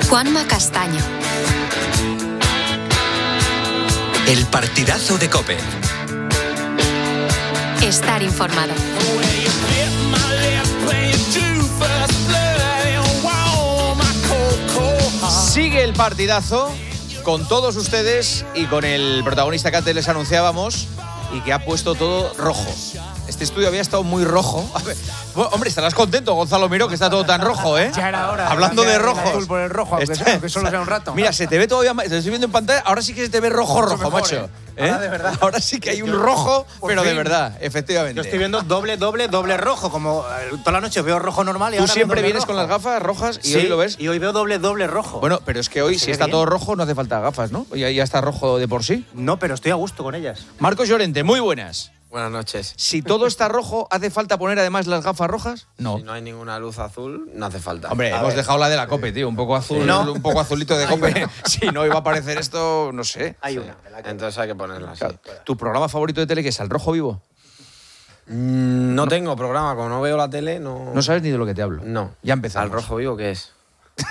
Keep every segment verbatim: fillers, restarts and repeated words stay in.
Juanma Castaño. El partidazo de COPE. Estar informado. Sigue el partidazo con todos ustedes y con el protagonista que antes les anunciábamos y que ha puesto todo rojo. Este estudio había estado muy rojo. A ver, bueno, hombre, estarás contento, Gonzalo Miró, que está todo tan rojo, ¿eh? Ya era hora. Hablando de rojo. El azul por el rojo, aunque, Está, sea, aunque solo sea un rato. Mira, se te ve todavía más. Te estoy viendo en pantalla. Ahora sí que se te ve rojo, rojo, mejor, macho. ¿eh? Ahora de verdad. Ahora sí que hay un rojo, Por pero fin. de verdad, efectivamente. Yo estoy viendo doble, doble, doble rojo. Como eh, toda la noche veo rojo normal y Tú ahora siempre veo doble vienes rojo. con las gafas rojas y Sí, hoy lo ves. y hoy veo doble, doble rojo. Bueno, pero es que hoy, Pues si se ve está bien. todo rojo, no hace falta gafas, ¿no? Ya, ya está rojo de por sí. No, pero estoy a gusto con ellas. Marcos Llorente, muy buenas. Buenas noches. Si todo está rojo, ¿hace falta poner además las gafas rojas? No. Si no hay ninguna luz azul, no hace falta. Hombre, A hemos ver. dejado la de la COPE, tío. Un poco azul, ¿No? un poco azulito de COPE. Si no iba a aparecer esto, no sé. Hay una. Entonces hay que ponerla así. Claro. ¿Tu programa favorito de tele qué es? ¿Al rojo vivo? Mm, no, tengo programa, como no veo la tele, no. No sabes ni de lo que te hablo. No. Ya empezamos. ¿Al rojo vivo qué es?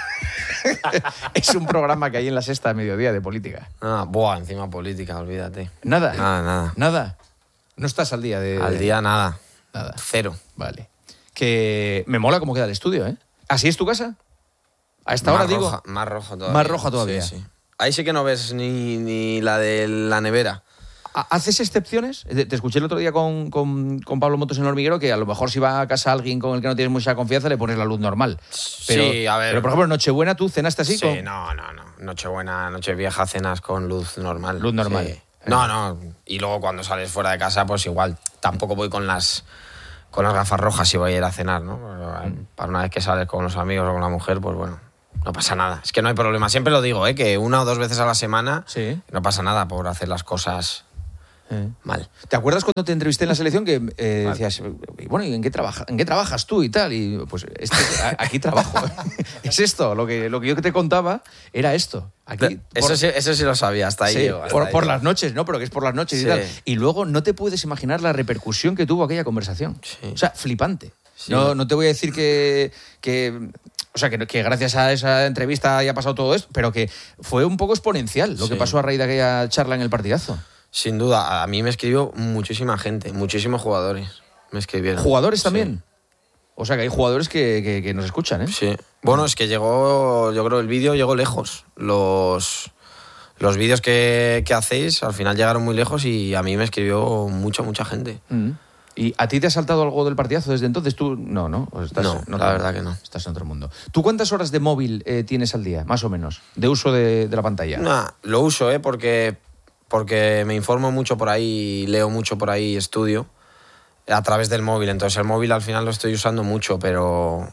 Es un programa que hay en la sexta a mediodía de política. Ah, buah, encima política, olvídate. Nada. Nada, nada. Nada. No estás al día de. Al día nada. Nada. Cero. Vale. Que me mola cómo queda el estudio, ¿eh? ¿Así es tu casa? A esta hora Más digo. roja, más rojo todavía. Más roja todavía. Sí, sí. Ahí sí que no ves ni, ni la de la nevera. ¿Haces excepciones? Te escuché el otro día con, con, con Pablo Motos en el Hormiguero que a lo mejor si va a casa alguien con el que no tienes mucha confianza le pones la luz normal. Pero, Sí, a ver. Pero por ejemplo, en Nochebuena tú cenaste así Sí, con... no, no, no. Nochebuena, Nochevieja, cenas con luz normal. Luz normal. Sí. No, no. Y luego cuando sales fuera de casa, pues igual. Tampoco voy con las con las gafas rojas si voy a ir a cenar, ¿no? Pero, para una vez que sales con los amigos o con la mujer, pues bueno, no pasa nada. Es que no hay problema. Siempre lo digo, ¿eh? Que una o dos veces a la semana Sí. no pasa nada por hacer las cosas Eh. mal. ¿Te acuerdas cuando te entrevisté en la selección que eh, decías, bueno, ¿y en qué, trabaja, en qué trabajas tú y tal? Y pues este, a- aquí trabajo. Es esto, lo que, lo que yo te contaba era esto. Aquí, Eso por- sí, eso sí lo sabía, hasta ahí sí, llego, hasta por, ahí por llego. las noches, ¿no? Pero que es por las noches y Sí. tal. Y luego no te puedes imaginar la repercusión que tuvo aquella conversación. Sí. O sea, flipante. Sí. No, no te voy a decir que, que o sea, que, que gracias a esa entrevista haya pasado todo esto, pero que fue un poco exponencial lo que Sí. pasó a raíz de aquella charla en el partidazo. Sin duda, a mí me escribió muchísima gente, muchísimos jugadores me escribieron. ¿Jugadores Sí. también? O sea, que hay jugadores que, que- que nos escuchan, ¿eh? Sí. Bueno, es que llegó, yo creo el vídeo llegó lejos. Los, los vídeos que, que hacéis al final llegaron muy lejos y a mí me escribió mucha, mucha gente. Mm. ¿Y a ti te ha saltado algo del partidazo desde entonces? Tú no, ¿no? O estás- No, la verdad que no. Estás en otro mundo. ¿Tú cuántas horas de móvil eh, tienes al día, más o menos, de uso de, de la pantalla? Nah, lo uso, ¿eh? Porque, porque me informo mucho por ahí, leo mucho por ahí, estudio a través del móvil. Entonces el móvil al final lo estoy usando mucho, pero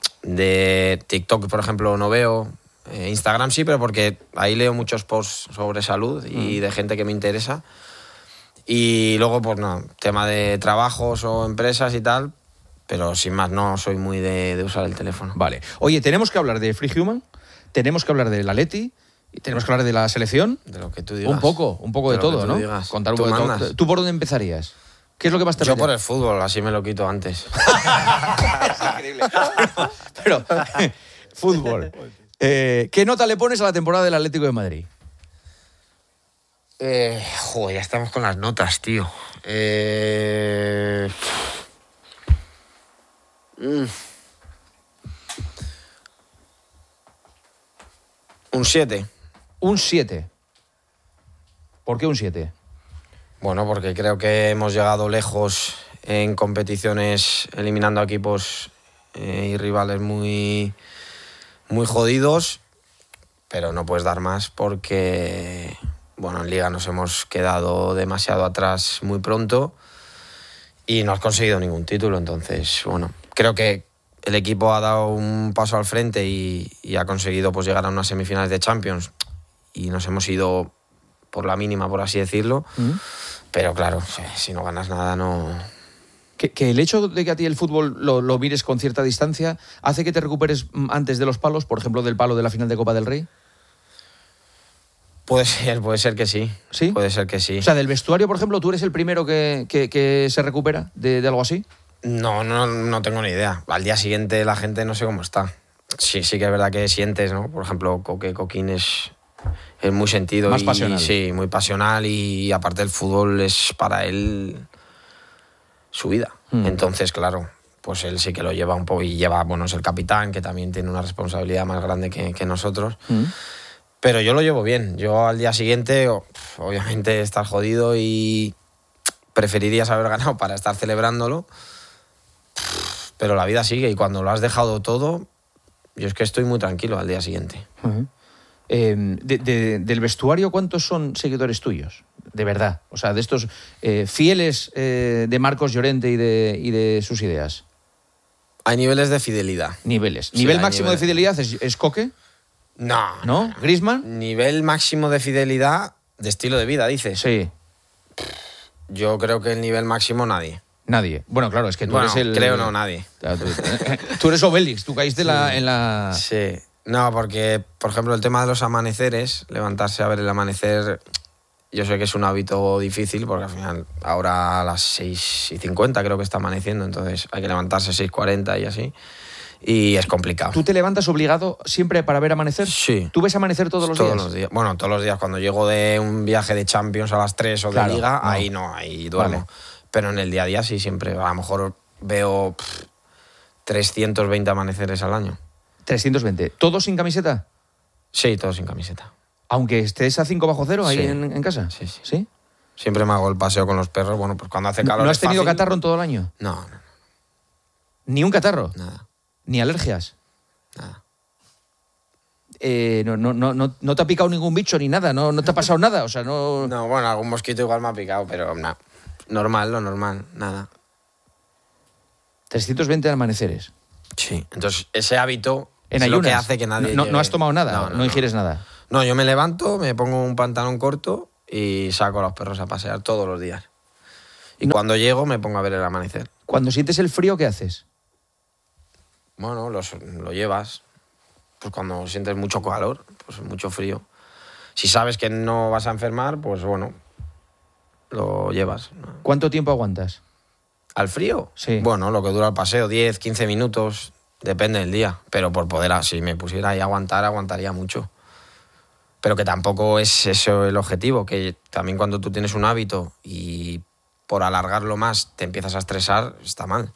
de TikTok, por ejemplo, no veo. Eh, Instagram sí, pero porque ahí leo muchos posts sobre salud y de gente que me interesa. Y luego, pues no, tema de trabajos o empresas y tal, pero sin más, no soy muy de, de usar el teléfono. Vale. Oye, tenemos que hablar de Free Human, tenemos que hablar del Atleti, y tenemos que hablar de la selección. De lo que tú digas. Un poco, un poco de, De lo que todo, tú ¿no? digas. Contar un Tú poco de mandas. todo. ¿Tú por dónde empezarías? ¿Qué es lo que más te Yo apetece? por el fútbol, así me lo quito antes. Es increíble. Pero, fútbol. Eh, ¿Qué nota le pones a la temporada del Atlético de Madrid? Eh, joder, ya estamos con las notas, tío. Eh... mm. Un siete. Un siete. ¿Por qué un siete? Bueno, porque creo que hemos llegado lejos en competiciones eliminando a equipos eh, y rivales muy, muy jodidos, pero no puedes dar más porque, bueno, en Liga nos hemos quedado demasiado atrás muy pronto y no has conseguido ningún título. Entonces, bueno, creo que el equipo ha dado un paso al frente y, y ha conseguido pues, llegar a unas semifinales de Champions y nos hemos ido por la mínima, por así decirlo. ¿Mm? Pero claro, si no ganas nada, no... Que, que el hecho de que a ti el fútbol lo, lo mires con cierta distancia hace que te recuperes antes de los palos, por ejemplo, del palo de la final de Copa del Rey. Puede ser, puede ser que sí. ¿Sí? Puede ser que sí. O sea, del vestuario, por ejemplo, ¿tú eres el primero que, que, que se recupera de, de algo así? No, no, no tengo ni idea. Al día siguiente la gente no sé cómo está. sí, sí que es verdad que sientes, ¿no? Por ejemplo, Coque, Coquín es, es muy sentido. Más y, pasional. Sí, muy pasional y aparte el fútbol es para él su vida. Mm. Entonces, claro, pues él sí que lo lleva un poco y lleva, bueno, es el capitán, que también tiene una responsabilidad más grande que, que nosotros. Mm. Pero yo lo llevo bien. Yo al día siguiente, obviamente, estar jodido y preferirías haber ganado para estar celebrándolo. Pero la vida sigue y cuando lo has dejado todo, yo es que estoy muy tranquilo al día siguiente. Uh-huh. Eh, de, de, del vestuario, ¿cuántos son seguidores tuyos? De verdad. O sea, de estos eh, fieles eh, de Marcos Llorente y de, y de sus ideas. Hay niveles de fidelidad. Niveles. Sí, ¿Nivel hay máximo niveles. de fidelidad es, es Coque? No. ¿No? ¿Griezmann? Nivel máximo de fidelidad de estilo de vida, dices. Sí. Yo creo que el nivel máximo nadie. Nadie. Bueno, claro, es que tú Bueno, eres el... creo no, nadie. Claro, tú, tú eres Obélix, tú caíste Sí. la, en la... Sí. No, porque, por ejemplo, el tema de los amaneceres, levantarse a ver el amanecer, yo sé que es un hábito difícil, porque al final ahora a las seis y cincuenta creo que está amaneciendo, entonces hay que levantarse a seis y cuarenta y así, y es complicado. ¿Tú te levantas obligado siempre para ver amanecer? Sí. ¿Tú ves amanecer todos los todos días? los días. Bueno, todos los días. Cuando llego de un viaje de Champions a las tres o de Claro, Liga, no. ahí no, ahí duermo. Vale. Pero en el día a día sí, siempre. A lo mejor veo pff, trescientos veinte amaneceres al año. trescientos veinte. ¿Todos sin camiseta? Sí, todo sin camiseta. Aunque estés a cinco bajo cero ahí Sí. en, en casa. Sí, sí. ¿Sí? Siempre me hago el paseo con los perros. Bueno, pues cuando hace ¿No calor has es tenido fácil. catarro en todo el año? No, no, ¿Ni un catarro? nada, ¿Ni alergias? nada. Eh, no, no, no, no, no te ha picado ningún bicho ni nada, no, no te ha pasado nada, o sea, no... No, bueno, algún mosquito igual me ha picado, pero nada. Normal, lo normal, nada. trescientos veinte amaneceres. Sí, entonces ese hábito En es lo ayunas. que hace que nadie... No, no lleve- has tomado nada, No, no, no, no. ingieres nada. No, yo me levanto, me pongo un pantalón corto y saco a los perros a pasear todos los días. Y No. cuando llego me pongo a ver el amanecer. Cuando sientes el frío, ¿qué haces? Bueno, los- lo llevas. Pues cuando sientes mucho calor, pues mucho frío. Si sabes que no vas a enfermar, pues bueno, lo llevas. ¿Cuánto tiempo aguantas? ¿Al frío? Sí. Bueno, lo que dura el paseo, diez, quince minutos, depende del día. Pero por poder, si me pusiera ahí a aguantar, aguantaría mucho. Pero que tampoco es eso el objetivo, que también cuando tú tienes un hábito y por alargarlo más te empiezas a estresar, está mal.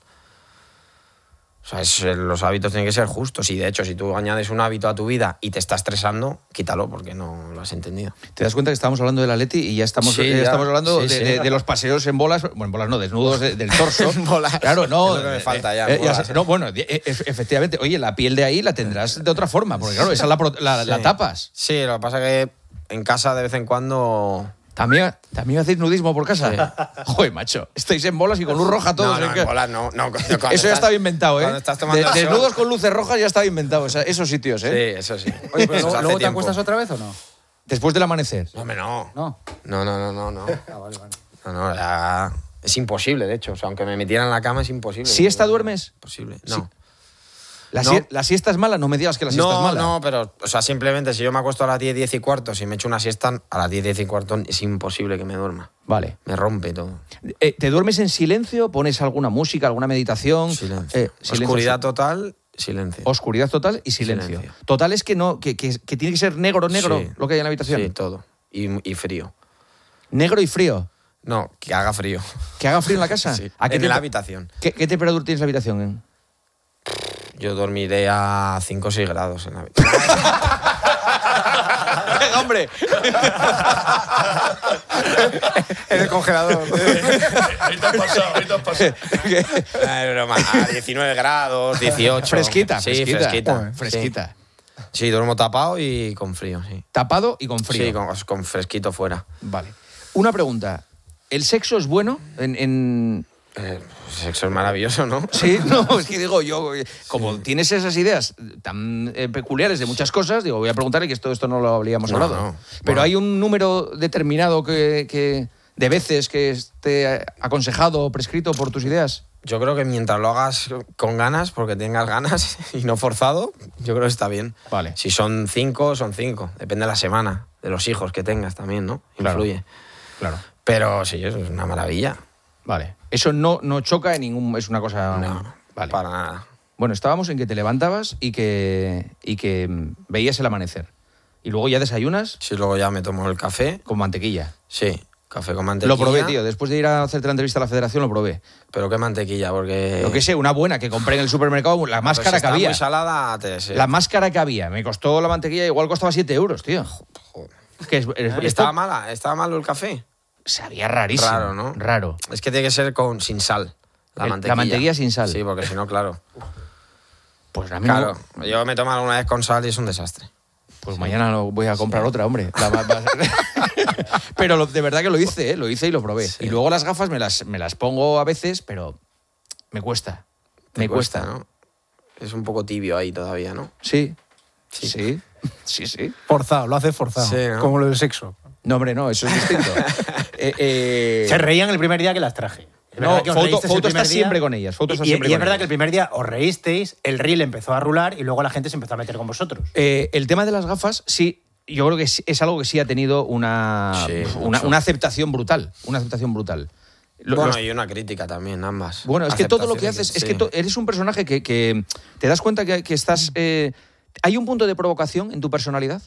O sea, es- los hábitos tienen que ser justos. Y de hecho, si tú añades un hábito a tu vida y te está estresando, quítalo porque no lo has entendido. ¿Te das cuenta que estábamos hablando del Atleti y ya estamos, Sí, eh, ya. estamos hablando Sí, de, sí. de- de los paseos en bolas, bueno, en bolas no, desnudos de- del torso? En bolas. Claro, no. Es lo que me eh, falta ya, eh, en bolas. sé- no, bueno, eh, eh, efectivamente, oye, la piel de ahí la tendrás de otra forma, porque claro, esa la, pro- la, la Sí. tapas. Sí, lo que pasa es que en casa de vez en cuando... ¿También, ¿También hacéis nudismo por casa? Joder, macho, estáis en bolas y con luz roja todos. no, no, ¿eh? en Que- bolas no. no cuando Eso ya estás- estaba inventado, ¿eh? Cuando estás tomando De- el sol. desnudos con luces rojas ya estaba inventado, o sea, esos sitios, ¿eh? Sí, eso sí. Oye, pero Eso luego, hace luego te tiempo. acuestas otra vez o no? Después del amanecer. No, hombre, no. No. No, no, no, no, no. Ah, vale, vale. No, no, ya... Es imposible, de hecho. O sea, aunque me metieran en la cama es imposible. ¿Siesta duermes? Imposible. Sí. No. La, No. sie- la siesta es mala, no me digas que la siesta es No, mala. no, pero, o sea, simplemente si yo me acuesto a las diez, diez y cuarto, si me echo una siesta, a las diez, diez y cuarto es imposible que me duerma. Vale. Me rompe todo. Eh, ¿Te duermes en silencio? ¿Pones alguna música, alguna meditación? Silencio. Eh, silencio. Oscuridad total, silencio. Oscuridad total y silencio. Silencio. Total es que no, que, que- que tiene que ser negro, negro Sí. lo que hay en la habitación. Sí, todo. Y, y frío. Negro y frío. No, que haga frío. ¿Que haga frío en la casa? Sí. ¿A qué En tempe- la habitación. ¿Qué, qué temperatura tienes la habitación? eh? Yo dormiré a cinco o seis grados en la habitación. Venga, hombre. en el congelador. Ahí te has pasado, ahí te has pasado. Ay, broma. A diecinueve grados, dieciocho. Fresquita, Sí, fresquita. fresquita. Joder, fresquita. Sí. Sí, duermo tapado y con frío, sí. Tapado y con frío. Sí, con, con fresquito fuera. Vale. Una pregunta. ¿El sexo es bueno en...? en- Eh, sexo es maravilloso, ¿no? Sí, no, es que digo yo, eh, como tienes esas ideas tan eh, peculiares de muchas cosas, digo, voy a preguntarle que esto, esto no lo habríamos No, hablado. no. Pero Bueno. hay un número determinado que, que de veces que esté aconsejado o prescrito por tus ideas. Yo creo que mientras lo hagas con ganas, porque tengas ganas y no forzado, yo creo que está bien. Vale. Si son cinco, son cinco. Depende de la semana, de los hijos que tengas también, ¿no? Claro. Influye. Claro. Pero sí, eso es una maravilla. Vale. Eso no, no choca en ningún... Es una cosa... No, Vale. para nada. Bueno, estábamos en que te levantabas y que, y que veías el amanecer. Y luego ya desayunas. Sí, luego ya me tomo el café. Con mantequilla. Sí, café con mantequilla. Lo probé, tío. Después de ir a hacerte la entrevista a la Federación, lo probé. ¿Pero qué mantequilla? Porque... Lo que sé, una buena que compré en el supermercado, la más pues cara si que está había. muy salada, te sé. La más cara que había. Me costó la mantequilla, igual costaba siete euros, tío. Joder. Que es, es, ¿Y estaba mala? ¿Estaba malo el café? Sabía rarísimo. Raro, ¿no? Raro. Es que tiene que ser con, sin sal. La El- mantequilla. la mantequilla sin sal. Sí, porque si no, claro. Pues a mí Claro, no- yo me tomo alguna vez con sal y es un desastre. Pues mañana lo voy a comprar otra, hombre. La va- va a ser- pero lo- de verdad que lo hice, ¿eh? Lo hice y lo probé. Sí. Y luego las gafas me las, me las pongo a veces, pero me cuesta. Te Me cuesta. ¿no? Es un poco tibio ahí todavía, ¿no? Sí. Sí. Sí. Sí, sí. Forzado, lo hace forzado. Sí, ¿no? Como lo del sexo. No, hombre, no, eso es distinto. Eh, eh, Se reían el primer día que las traje. Es No, verdad que os Fouto- reísteis el Fouto está primer día. siempre con ellas, Fouto está Y- siempre y, y con es verdad ellas. que el primer día os reísteis, el reel empezó a rular y luego la gente se empezó a meter con vosotros. eh, el tema de las gafas, sí, yo creo que sí- es algo que sí ha tenido una, Sí, una, mucho. una aceptación brutal. Una aceptación brutal. Lo- Bueno, los- y una crítica también, ambas. Bueno, es que todo lo que Aceptación y haces, es sí. que to- eres un personaje que, que te das cuenta que, que estás... eh, ¿Hay un punto de provocación en tu personalidad?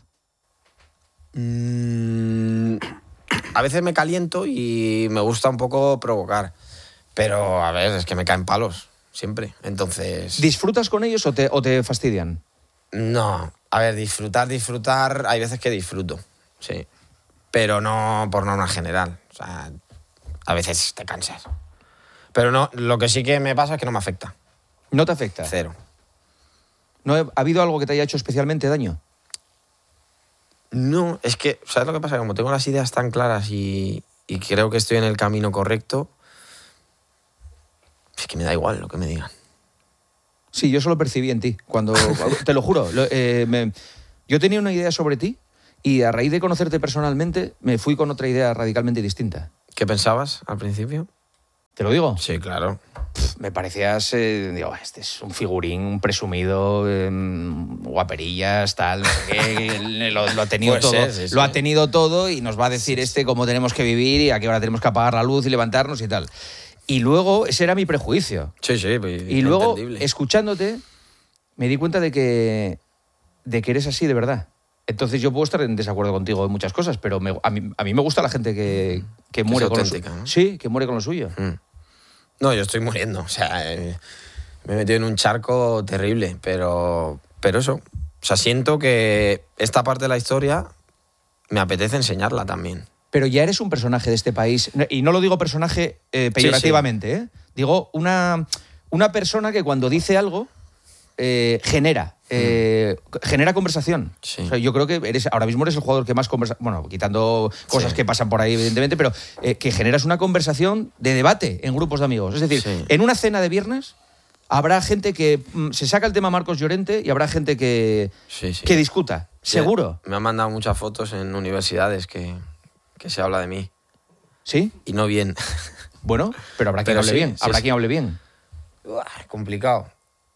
Mm, a veces me caliento y me gusta un poco provocar. Pero, a ver, es que me caen palos, siempre. Entonces... ¿Disfrutas con ellos o te, o te fastidian? No, a ver, disfrutar, disfrutar, hay veces que disfruto, sí. Pero no por norma general. O sea, a veces te cansas. Pero no, lo que sí que me pasa es que no me afecta. ¿No te afecta? Cero. ¿No ha habido algo que te haya hecho especialmente daño? No, es que, ¿sabes lo que pasa? Como tengo las ideas tan claras y, y creo que estoy en el camino correcto, es que me da igual lo que me digan. Sí, yo eso lo percibí en ti. Cuando, te lo juro. lo- eh, me- yo tenía una idea sobre ti y a raíz de conocerte personalmente me fui con otra idea radicalmente distinta. ¿Qué pensabas al principio? ¿Te lo digo? Sí, claro. Me parecías, eh, digo, este es un figurín, un presumido, eh, guaperillas, tal, no sé qué, lo, lo ha tenido Puede todo, ser, sí, sí. lo ha tenido todo y nos va a decir este cómo tenemos que vivir y a qué hora tenemos que apagar la luz y levantarnos y tal. Y luego, ese era mi prejuicio. Sí, sí, pues, Y luego, entendible. escuchándote, me di cuenta de que, de que eres así de verdad. Entonces yo puedo estar en desacuerdo contigo en muchas cosas, pero me- a, mí, a mí me gusta la gente que, que muere con lo auténtica, suyo. ¿no? Sí, que muere con lo suyo. Mm. No, yo estoy muriendo. O sea, eh, me he metido en un charco terrible, pero, pero eso. O sea, siento que esta parte de la historia me apetece enseñarla también. Pero ya eres un personaje de este país, y no lo digo personaje eh, peyorativamente, ¿eh? Digo una, una persona que cuando dice algo eh, genera, eh, genera conversación. Sí. O sea, yo creo que eres, ahora mismo eres el jugador que más conversa, bueno, quitando cosas Sí. que pasan por ahí, evidentemente, pero eh, que generas una conversación de debate en grupos de amigos. Es decir, Sí. en una cena de viernes habrá gente que mm, se saca el tema Marcos Llorente y habrá gente que, Sí, sí. que discuta, seguro. Me han mandado muchas fotos en universidades que, que se habla de mí. ¿Sí? Y no bien. Bueno, pero habrá quien Pero hable sí, bien. sí, habrá sí. quien hable bien. Uah, complicado.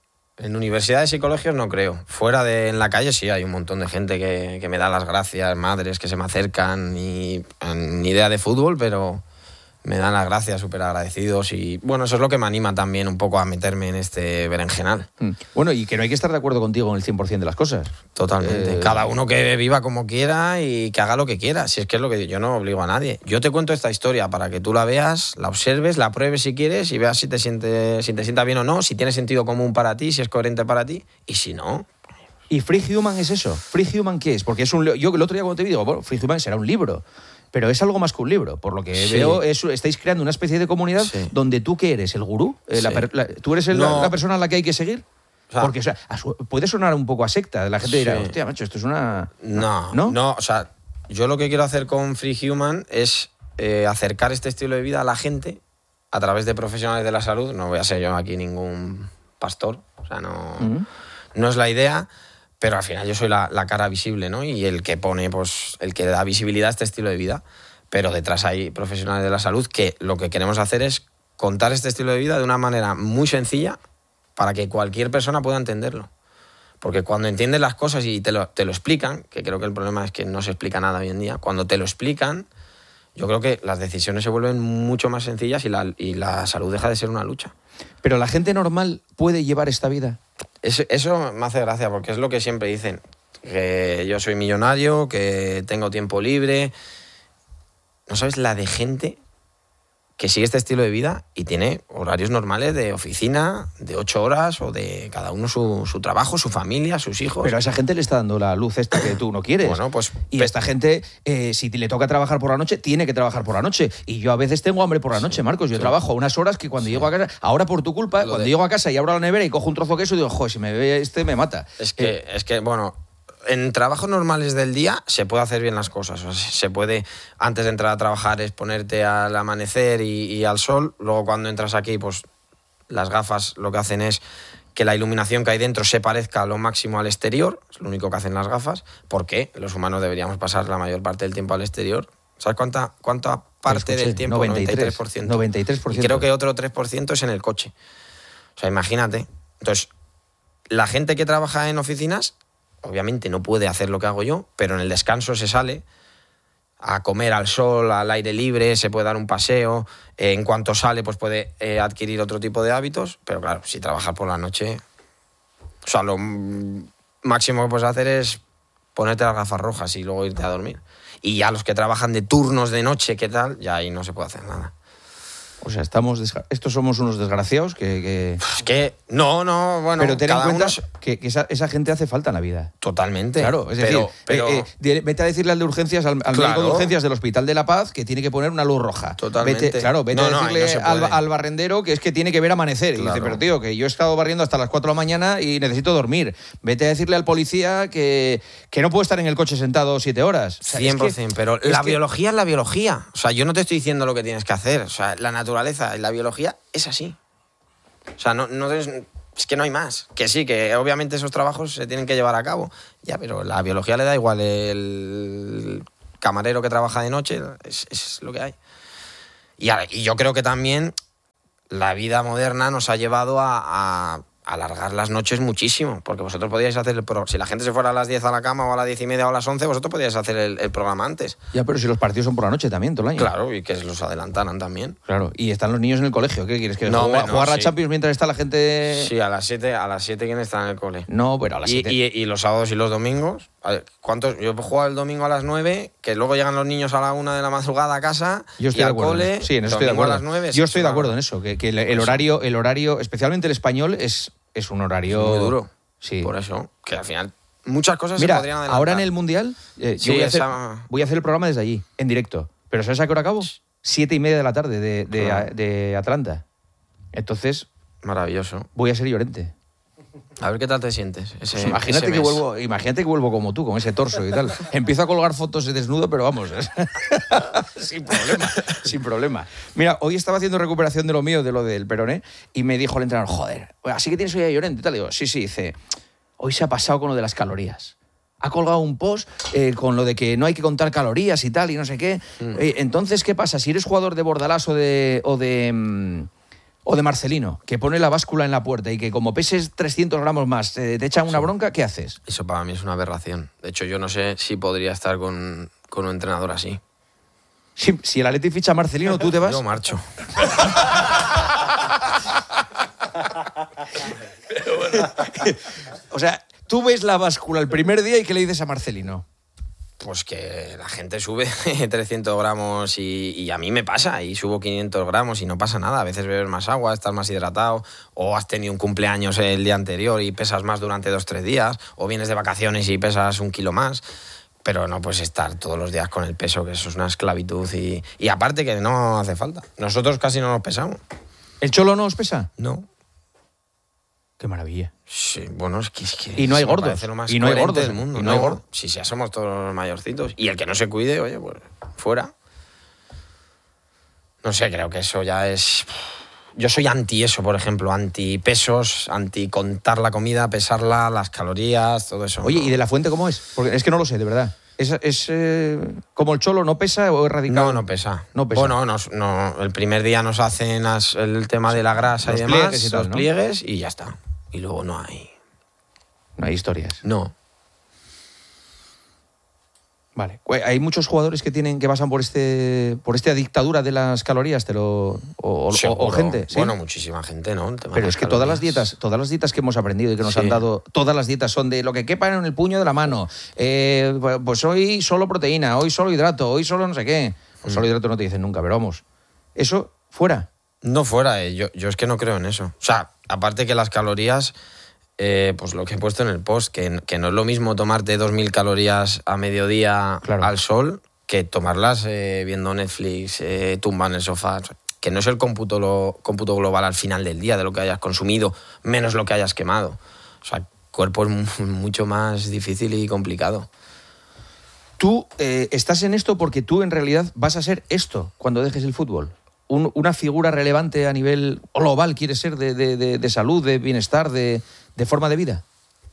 En universidades y colegios no creo. Fuera de en la calle sí hay un montón de gente que, que me da las gracias, madres que se me acercan y ni idea de fútbol, pero me dan las gracias, súper agradecidos. Y bueno, eso es lo que me anima también un poco a meterme en este berenjenal. Mm. Bueno, y que no hay que estar de acuerdo contigo en el cien por ciento de las cosas. Totalmente. Eh, Cada uno que viva como quiera y que haga lo que quiera. Si es que es lo que yo no obligo a nadie. Yo te cuento esta historia para que tú la veas, la observes, la pruebes si quieres y veas si te siente, si te sienta bien o no, si tiene sentido común para ti, si es coherente para ti y si no. ¿Y Free Human es eso? ¿Free Human qué es? Porque es un... li- Yo el otro día cuando te vi digo, bueno, Free Human será un libro. Pero es algo más que un libro. Por lo que Sí. veo, es- estáis creando una especie de comunidad Sí. donde tú, ¿qué eres? ¿El gurú? Eh, la Sí. per- la- ¿Tú eres el- No. la, la persona a la que hay que seguir? O sea, Porque o sea, a su- puede sonar un poco a secta. La gente dirá, Sí. hostia, macho, esto es una... No, ¿No? no, o sea, yo lo que quiero hacer con Free Human es eh, acercar este estilo de vida a la gente a través de profesionales de la salud. No voy a ser yo aquí ningún pastor, o sea, no, Ujú. no es la idea, pero al final yo soy la, la cara visible, ¿no? Y el que pone, pues, el que da visibilidad a este estilo de vida. Pero detrás hay profesionales de la salud que lo que queremos hacer es contar este estilo de vida de una manera muy sencilla para que cualquier persona pueda entenderlo. Porque cuando entiendes las cosas y te lo, te lo explican, que creo que el problema es que no se explica nada hoy en día, cuando te lo explican yo creo que las decisiones se vuelven mucho más sencillas y la, y la salud deja de ser una lucha. Pero la gente normal puede llevar esta vida. Eso, eso me hace gracia porque es lo que siempre dicen, que yo soy millonario, que tengo tiempo libre. No sabes la de gente que sigue este estilo de vida y tiene horarios normales de oficina, de ocho horas o de cada uno su, su trabajo, su familia, sus hijos. Pero a esa gente le está dando la luz esta que tú no quieres. Bueno, pues... Y a esta gente, eh, si le toca trabajar por la noche, tiene que trabajar por la noche. Y yo a veces tengo hambre por la noche, Marcos. Yo sí. trabajo a unas horas que cuando sí. llego a casa... Ahora por tu culpa, Lo cuando de... llego a casa y abro la nevera y cojo un trozo de queso, digo, joder, si me ve este me mata. Es que, eh, es que bueno... En trabajos normales del día se puede hacer bien las cosas. O sea, se puede, antes de entrar a trabajar, es ponerte al amanecer y, y al sol. Luego cuando entras aquí, pues las gafas lo que hacen es que la iluminación que hay dentro se parezca lo máximo al exterior. Es lo único que hacen las gafas. ¿Por qué? Los humanos deberíamos pasar la mayor parte del tiempo al exterior. ¿Sabes cuánta, cuánta parte del tiempo? noventa y tres por ciento. noventa y tres por ciento. Y creo que otro tres por ciento es en el coche. O sea, imagínate. Entonces, la gente que trabaja en oficinas... Obviamente no puede hacer lo que hago yo, pero en el descanso se sale a comer al sol, al aire libre, se puede dar un paseo. Eh, en cuanto sale, pues puede eh, adquirir otro tipo de hábitos. Pero claro, si trabajas por la noche... O sea, lo máximo que puedes hacer es ponerte las gafas rojas y luego irte a dormir. Y ya los que trabajan de turnos de noche, ¿qué tal? Ya ahí no se puede hacer nada. O sea, estamos desgra- estos somos unos desgraciados que... que... Es que, no, no, bueno... Pero ten en cuenta uno... que, que esa, esa gente hace falta en la vida. Totalmente. Claro, es decir, pero, pero... Eh, eh, vete a decirle al de urgencias, al, al claro. médico de urgencias del Hospital de la Paz, que tiene que poner una luz roja. Totalmente. Vete, claro, vete no, a decirle no, al, al barrendero que es que tiene que ver amanecer. Claro. Y dice, pero tío, que yo he estado barriendo hasta las cuatro de la mañana y necesito dormir. Vete a decirle al policía que, que no puede estar en el coche sentado siete horas. O sea, cien por ciento, es que, pero es la que... biología es la biología. O sea, yo no te estoy diciendo lo que tienes que hacer. O sea, la naturaleza y la biología es así. O sea, no, no es, es que no hay más. Que sí, que obviamente esos trabajos se tienen que llevar a cabo. Ya, pero la biología le da igual. El camarero que trabaja de noche es, es lo que hay. Y, a, y yo creo que también la vida moderna nos ha llevado a, a alargar las noches muchísimo, porque vosotros podíais hacer el programa. Si la gente se fuera a las diez a la cama o a las diez y media o a las once, vosotros podíais hacer el, el programa antes. Ya, pero si los partidos son por la noche también, todo el año. Claro, y que los adelantaran también. Claro, y están los niños en el colegio. ¿Qué quieres? ¿Que no, jugar, no, jugar sí. la Champions mientras está la gente...? Sí, a las siete, a las siete, ¿quién está en el cole? No, pero a las siete... Y, y, y los sábados y los domingos, a ver, ¿cuántos? Yo he jugado el domingo a las nueve, que luego llegan los niños a la una de la madrugada a casa, Yo estoy y de al acuerdo. cole, Sí, en eso estoy de acuerdo. a las nueve. Yo estoy de acuerdo en eso, que, que el, el horario, el horario, especialmente el español, es, es un horario... Muy duro. Sí. Por eso, que al final muchas cosas Mira, se podrían adelantar. ahora en el Mundial, eh, Sí, yo voy a, hacer, esa- voy a hacer el programa desde allí, en directo. ¿Pero sabes a qué hora acabo? Siete y media de la tarde de, de, Claro. de Atlanta. Entonces, Maravilloso. voy a ser Llorente. A ver qué tal te sientes. Ese, Pues imagínate, ese que mes. vuelvo, imagínate que vuelvo como tú, con ese torso y tal. Empiezo a colgar fotos de desnudo, pero vamos, sin problema, sin problema. Mira, hoy estaba haciendo recuperación de lo mío, de lo del peroné, y me dijo el entrenador, joder, así que tienes hoy a Llorente y tal. Digo, sí, sí, dice, hoy se ha pasado con lo de las calorías. Ha colgado un post eh, con lo de que no hay que contar calorías y tal, y no sé qué. Mm. Eh, entonces, ¿qué pasa? Si eres jugador de Bordalás o de... O de mm, O de Marcelino, que pone la báscula en la puerta y que como peses trescientos gramos más eh, te echan una bronca, ¿qué haces? Eso para mí es una aberración. De hecho, yo no sé si podría estar con, con un entrenador así. Si, si el Atleti ficha a Marcelino, ¿tú te vas? Yo marcho. O sea, tú ves la báscula el primer día y ¿qué le dices a Marcelino? Pues que la gente sube trescientos gramos y, y a mí me pasa, y subo quinientos gramos y no pasa nada. A veces bebes más agua, estás más hidratado, o has tenido un cumpleaños el día anterior y pesas más durante dos o tres días, o vienes de vacaciones y pesas un kilo más. Pero no puedes estar todos los días con el peso, que eso es una esclavitud. Y, y aparte que no hace falta. Nosotros casi no nos pesamos. ¿El Cholo no os pesa? No. Qué maravilla. Sí, bueno, es que... Es que Y no hay eso me gordos. parece lo más Y no hay coherente gordos. del mundo. Y no hay No, gordos. si ya somos todos los mayorcitos. Y el que no se cuide, oye, pues fuera. No sé, creo que eso ya es... Yo soy anti eso, por ejemplo, anti pesos, anti contar la comida, pesarla, las calorías, todo eso. Oye, ¿no? ¿y de la fuente cómo es? Porque es que no lo sé, de verdad. ¿Es, es eh, como el Cholo, no pesa o es radical? No, no pesa. No pesa. Bueno, nos, no, el primer día nos hacen as- el tema de la grasa Los y demás, pliegues y tal, los ¿no? pliegues y ya está. Y luego no hay... No hay historias. No. Vale. Hay muchos jugadores que tienen que pasan por este por esta dictadura de las calorías, te lo o, o, o gente, ¿sí? Bueno, muchísima gente, ¿no? Pero es que todas las dietas, todas las dietas que hemos aprendido y que nos sí. han dado, todas las dietas son de lo que quepa en el puño de la mano. Eh, pues hoy solo proteína, hoy solo hidrato, hoy solo no sé qué. Pues solo hidrato no te dicen nunca, pero vamos. Eso fuera. No fuera, eh. yo, yo es que no creo en eso. O sea, aparte que las calorías, eh, pues lo que he puesto en el post, que, que no es lo mismo tomarte dos mil calorías a mediodía claro. al sol que tomarlas eh, viendo Netflix, eh, tumba en el sofá. Que no es el cómputo, lo, cómputo global al final del día de lo que hayas consumido, menos lo que hayas quemado. O sea, el cuerpo es mucho más difícil y complicado. Tú eh, estás en esto porque tú en realidad vas a ser esto cuando dejes el fútbol. Un, una figura relevante a nivel global, ¿quieres ser? De, de, de, de salud, de bienestar, de, de forma de vida.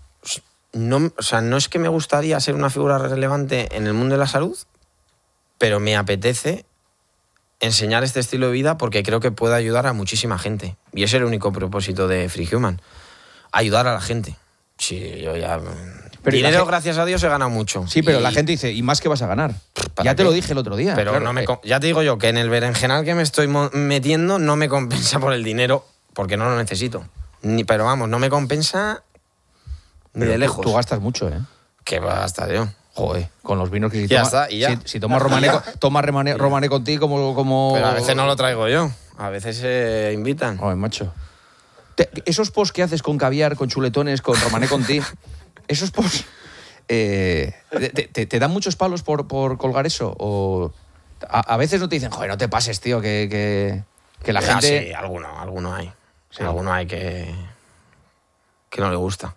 No, o sea, no es que me gustaría ser una figura relevante en el mundo de la salud, pero me apetece enseñar este estilo de vida porque creo que puede ayudar a muchísima gente. Y ese es el único propósito de Free Human. Ayudar a la gente. Sí, yo ya... Pero dinero, gente... gracias a Dios, he ganado mucho. Sí, pero y... la gente dice, ¿y más qué vas a ganar? Ya te qué? lo dije el otro día. Pero claro, no me, eh... ya te digo yo que en el berenjenal que me estoy metiendo no me compensa por el dinero, porque no lo necesito. Ni, pero vamos, no me compensa ni pero de lejos. Tú, tú gastas mucho, ¿eh? ¿Qué va a gastar yo? Joder, con los vinos que si ya toma, está, y ya. Si, si tomas romané, tomas romané, romané contigo como, como... Pero a veces no lo traigo yo. A veces se invitan. Joder, macho. Te, esos posts que haces con caviar, con chuletones, con romané contigo, esos posts... Eh, te, te, ¿Te dan muchos palos por, por colgar eso? O a, a veces no te dicen, joder, no te pases, tío, que, que, que la ya, gente... Sí, alguno, alguno hay. Sí. Alguno hay que, que no le gusta.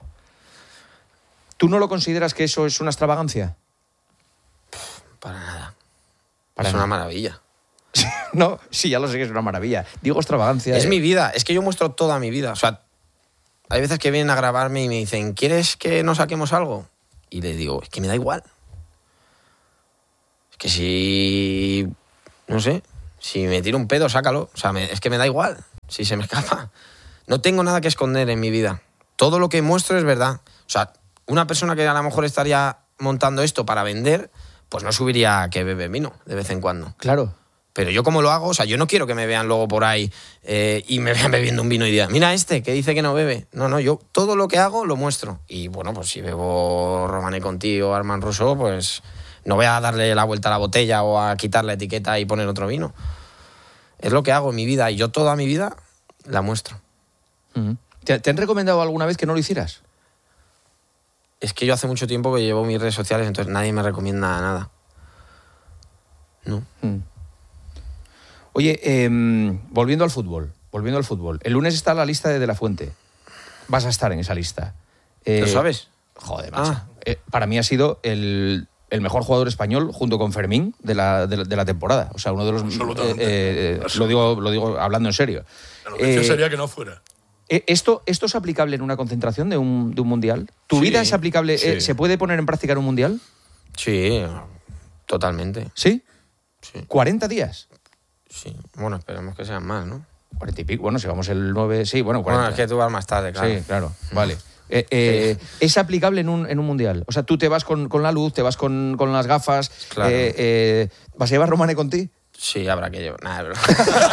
¿Tú no lo consideras que eso es una extravagancia? Para nada. Para es nada. una maravilla. No, sí, ya lo sé que es una maravilla. Digo extravagancia. Es eh. mi vida, es que yo muestro toda mi vida. O sea, hay veces que vienen a grabarme y me dicen, ¿quieres que nos saquemos algo? Y le digo, es que me da igual. Es que si... No sé, si me tiro un pedo, sácalo. O sea, me, es que me da igual si se me escapa. No tengo nada que esconder en mi vida. Todo lo que muestro es verdad. O sea, una persona que a lo mejor estaría montando esto para vender, pues no subiría que bebe vino de vez en cuando. Claro. Pero yo como lo hago, o sea, yo no quiero que me vean luego por ahí eh, y me vean bebiendo un vino y digan, mira este que dice que no bebe. No, no, yo todo lo que hago lo muestro. Y bueno, pues si bebo Romané Conti o Armand Rousseau, pues no voy a darle la vuelta a la botella o a quitar la etiqueta y poner otro vino. Es lo que hago en mi vida y yo toda mi vida la muestro. Uh-huh. ¿Te, ¿Te han recomendado alguna vez que no lo hicieras? Es que yo hace mucho tiempo que llevo mis redes sociales, entonces nadie me recomienda nada. No. Uh-huh. Oye, eh, volviendo al fútbol, volviendo al fútbol. El lunes está la lista de De La Fuente. Vas a estar en esa lista. Eh, ¿Lo sabes? Joder, macho. Ah. Eh, para mí ha sido el, el mejor jugador español junto con Fermín de la, de la, de la temporada. O sea, uno de los... Absolutamente. Eh, eh, lo, digo, lo digo hablando en serio. La noticia eh, sería que no fuera. ¿Esto, ¿Esto es aplicable en una concentración de un, de un mundial? ¿Tu sí, vida es aplicable? Sí. Eh, ¿Se puede poner en práctica en un mundial? Sí, totalmente. ¿Sí? Sí. ¿cuarenta días? Sí, bueno, esperemos que sean más, ¿no? cuarenta y pico, bueno, si vamos el nueve, sí, bueno, cuarenta. Bueno, es que tú vas más tarde, claro. Sí, claro, vale. Eh, eh, sí. ¿Es aplicable en un, en un mundial? O sea, tú te vas con, con la luz, te vas con, con las gafas, claro. eh, eh, ¿vas a llevar Romané contigo? Sí, habrá que llevar. Nada, pero...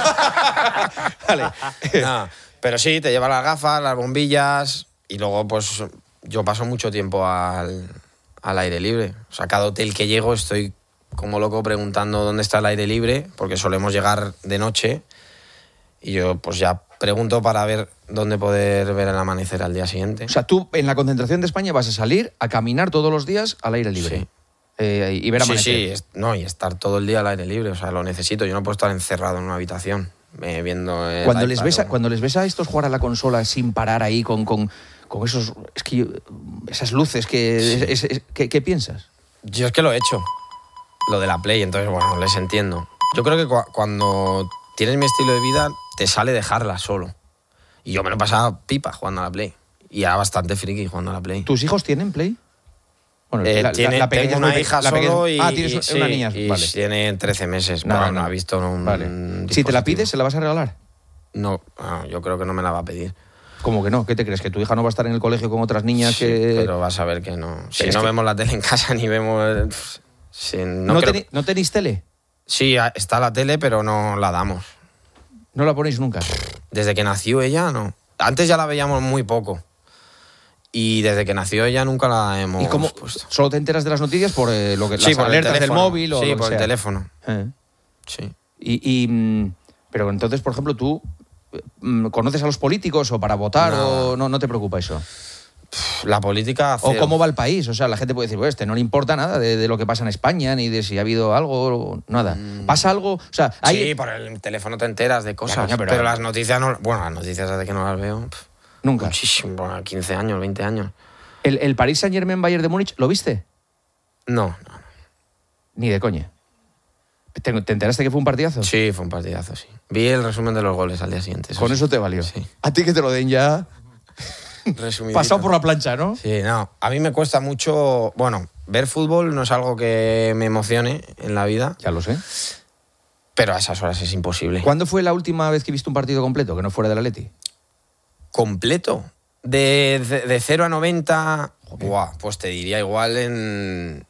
Vale. No, pero sí, te lleva las gafas, las bombillas y luego, pues, yo paso mucho tiempo al, al aire libre. O sea, cada hotel que llego estoy como loco preguntando dónde está el aire libre, porque solemos llegar de noche y yo pues ya pregunto para ver dónde poder ver el amanecer al día siguiente. O sea, tú en la concentración de España vas a salir a caminar todos los días al aire libre. Sí. Eh, y ver amanecer. Sí, sí, no, y estar todo el día al aire libre, o sea, lo necesito. Yo no puedo estar encerrado en una habitación eh, viendo el cuando iPad, les ves a, o... cuando les ves a estos jugar a la consola sin parar ahí con, con, con esos es que yo, esas luces que, sí. es, es, ¿qué, ¿qué piensas? Yo es que lo he hecho. Lo de la Play, entonces, bueno, les entiendo. Yo creo que cu- cuando tienes mi estilo de vida, te sale dejarla solo. Y yo me lo he pasado pipa jugando a la Play. Y era bastante friki jugando a la Play. ¿Tus hijos tienen Play? Bueno, eh, la, tiene, la, la pequeña tengo una hija la solo y, ah, tienes y, una sí, niña. Y vale. tiene trece meses. No, bueno, no, no no ha visto un vale. Si te la pides, ¿se la vas a regalar? No, no, yo creo que no me la va a pedir. ¿Cómo que no? ¿Qué te crees? ¿Que tu hija no va a estar en el colegio con otras niñas? Sí, que... pero vas a ver que no. Si pero no es que... vemos la tele en casa ni vemos... Sí, no ¿No, creo- teni- ¿No tenéis tele? Sí, a- está la tele, pero no la damos. ¿No la ponéis nunca? Desde que nació ella, no. Antes ya la veíamos muy poco. Y desde que nació ella nunca la hemos ¿Y cómo? puesto. ¿Solo te enteras de las noticias por eh, lo que, Sí, las por el alertas del teléfono. móvil o Sí, lo que por el sea? teléfono. Eh. Sí. Y, y, mm, pero entonces, por ejemplo, tú mm, conoces a los políticos o para votar Nada. o no, no te preocupa eso. La política... O cero. cómo va el país. O sea, la gente puede decir, pues este no le importa nada de, de lo que pasa en España, ni de si ha habido algo, o nada. ¿Pasa algo? O sea, hay... Sí, por el teléfono te enteras de cosas. coño, pero- pero... las noticias no... Bueno, las noticias desde que no las veo... pff, Nunca. muchísimo. Bueno, quince años, veinte años. ¿El, el Paris Saint-Germain Bayern de Múnich, ¿lo viste? No, no. Ni de coña. ¿Te, te enteraste que fue un partidazo? Sí, fue un partidazo, sí. Vi el resumen de los goles al día siguiente. Con sí. eso te valió. Sí. A ti que te lo den ya Resumidito. pasado por la plancha, ¿no? Sí, no. A mí me cuesta mucho... Bueno, ver fútbol no es algo que me emocione en la vida, Ya lo sé. pero a esas horas es imposible. ¿Cuándo fue la última vez que viste un partido completo, que no fuera del Atleti? ¿Completo? De, de, de cero a noventa... Buah, pues te diría igual en...